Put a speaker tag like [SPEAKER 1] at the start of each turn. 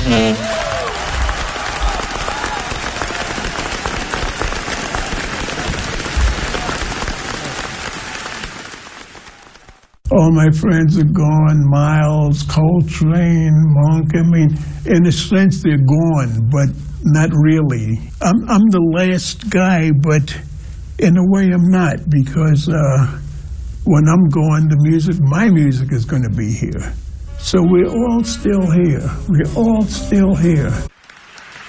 [SPEAKER 1] All my friends are gone, Miles, Coltrane, Monk. I mean, in a sense, they're gone, but not really. I'm the last guy, but in a way I'm not, because when I'm gone, my music is going to be here. So we're all still here. We're all still here.